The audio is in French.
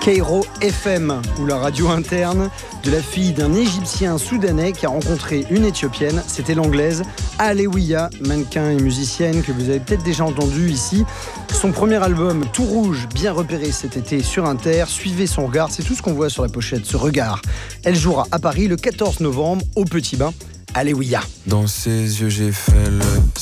Cairo FM, ou la radio interne de la fille d'un Égyptien soudanais qui a rencontré une Éthiopienne. C'était l'anglaise Alewiya, mannequin et musicienne que vous avez peut-être déjà entendu ici. Son premier album, Tout Rouge, bien repéré cet été sur Inter. Suivez son regard, c'est tout ce qu'on voit sur la pochette, ce regard. Elle jouera à Paris le 14 novembre au Petit Bain. Alewiya. Dans ses yeux j'ai fait le